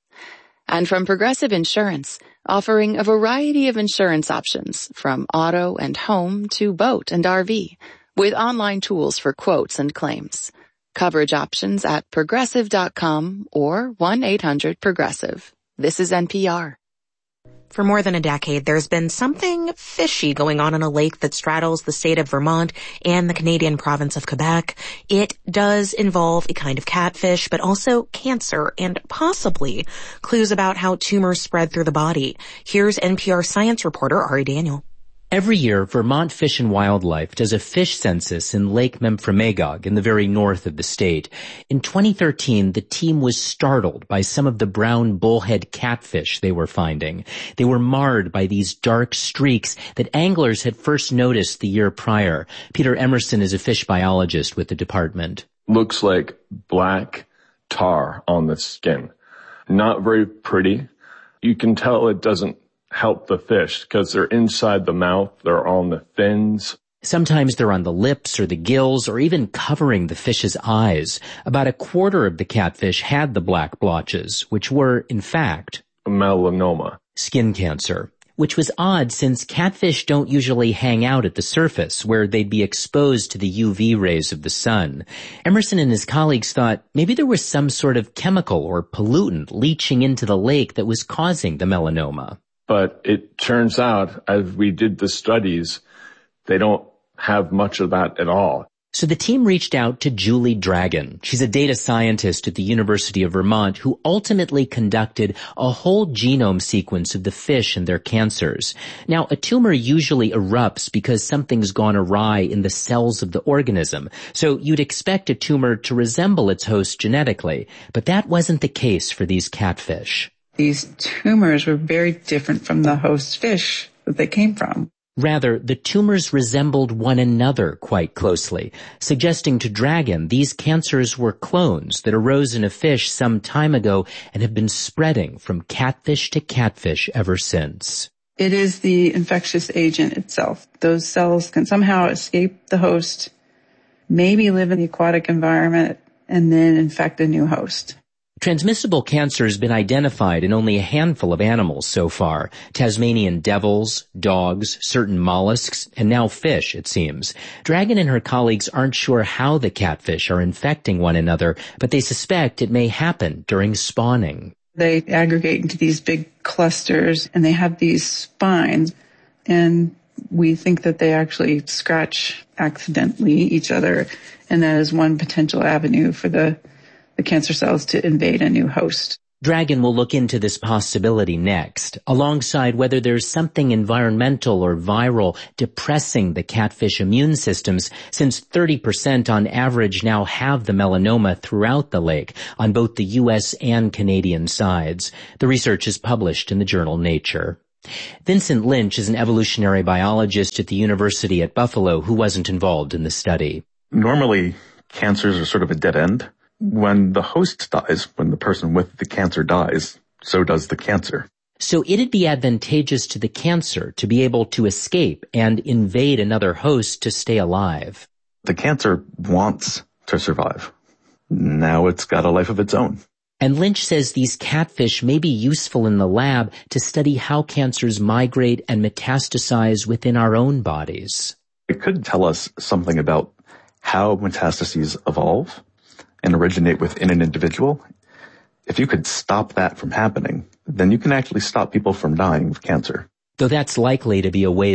And from Progressive Insurance, offering a variety of insurance options from auto and home to boat and R V, with online tools for quotes and claims. Coverage options at progressive dot com or one eight hundred progressive. This is N P R. For more than a decade, there's been something fishy going on in a lake that straddles the state of Vermont and the Canadian province of Quebec. It does involve a kind of catfish, but also cancer and possibly clues about how tumors spread through the body. Here's N P R science reporter Ari Daniel. Every year, Vermont Fish and Wildlife does a fish census in Lake Memphremagog in the very north of the state. In twenty thirteen, the team was startled by some of the brown bullhead catfish they were finding. They were marred by these dark streaks that anglers had first noticed the year prior. Peter Emerson is a fish biologist with the department. Looks like black tar on the skin. Not very pretty. You can tell it doesn't help the fish because they're inside the mouth, they're on the fins. Sometimes they're on the lips or the gills or even covering the fish's eyes. About a quarter of the catfish had the black blotches, which were, in fact, melanoma, skin cancer, which was odd since catfish don't usually hang out at the surface where they'd be exposed to the U V rays of the sun. Emerson and his colleagues thought maybe there was some sort of chemical or pollutant leaching into the lake that was causing the melanoma. But it turns out, as we did the studies, they don't have much of that at all. So the team reached out to Julie Dragon. She's a data scientist at the University of Vermont who ultimately conducted a whole genome sequence of the fish and their cancers. Now, a tumor usually erupts because something's gone awry in the cells of the organism. So you'd expect a tumor to resemble its host genetically, but that wasn't the case for these catfish. These tumors were very different from the host fish that they came from. Rather, the tumors resembled one another quite closely, suggesting to Dragon these cancers were clones that arose in a fish some time ago and have been spreading from catfish to catfish ever since. It is the infectious agent itself. Those cells can somehow escape the host, maybe live in the aquatic environment, and then infect a new host. Transmissible cancer has been identified in only a handful of animals so far. Tasmanian devils, dogs, certain mollusks, and now fish, it seems. Dragon and her colleagues aren't sure how the catfish are infecting one another, but they suspect it may happen during spawning. They aggregate into these big clusters, and they have these spines, and we think that they actually scratch accidentally each other, and that is one potential avenue for the the cancer cells to invade a new host. Dragon will look into this possibility next, alongside whether there's something environmental or viral depressing the catfish immune systems, since thirty percent on average now have the melanoma throughout the lake, on both the U S and Canadian sides. The research is published in the journal Nature. Vincent Lynch is an evolutionary biologist at the University at Buffalo who wasn't involved in the study. Normally, cancers are sort of a dead end. When the host dies, when the person with the cancer dies, so does the cancer. So it'd be advantageous to the cancer to be able to escape and invade another host to stay alive. The cancer wants to survive. Now it's got a life of its own. And Lynch says these catfish may be useful in the lab to study how cancers migrate and metastasize within our own bodies. It could tell us something about how metastases evolve and originate within an individual. If you could stop that from happening, then you can actually stop people from dying of cancer. Though that's likely to be a ways